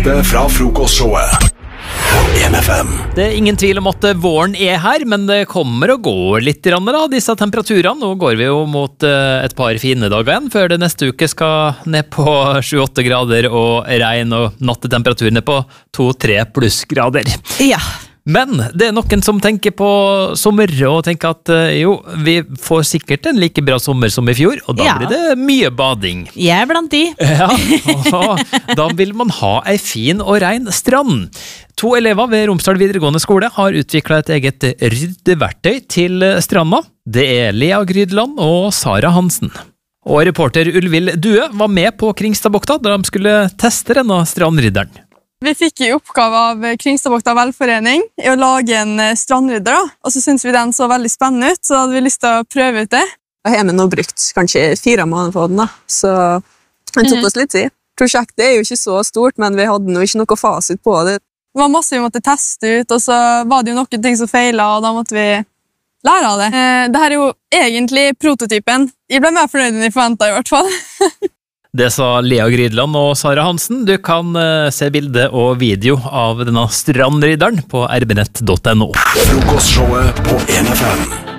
Det fra frokostshowet på 1FM. Det er ingen tvil om at våren er her, men det kommer og går litt da, disse temperaturene. Nå går vi jo mot et par fine dager igjen, før det neste uke skal ned på 7-8 grader og regn, og nattetemperatur ned på 2-3 plussgrader. Ja. Men det er noen som tenker på sommer og tenker at jo, vi får sikkert en like bra sommer som i fjor, og da blir det mye bading. Jeg er blant de. Ja, og da vil man ha ei fin og rein strand. 2 elever ved Romsdal videregående skole har utviklet et eget ryddeverktøy til stranda. Det er Lea Grydland og Sara Hansen. Og reporter Ulvil Due var med på Kringstadbukta da de skulle teste denne strandrydderen. Vi fikk i oppgave av Kringstadbukta velforening i å lage en strandrydder, og så syntes vi den så veldig spennende ut, så hadde vi lyst til å prøve ut det. Jeg har nå brukt kanskje 4 måneder på den, så den tok oss litt tid. Prosjektet er jo ikke så stort, men vi hadde nå ikke noe fasit på det. Det var masse vi måtte teste ut, og så var det jo noen ting som feilet, og da måtte vi lære av det. Dette er jo egentlig prototypen. Jeg ble mer fornøyd enn jeg forventet i hvert fall. Det sa Lea Grydland og Sara Hansen. Du kan se bilde og video av denne strandrydderen på rbnett.no. Frokostshowet på 1FM.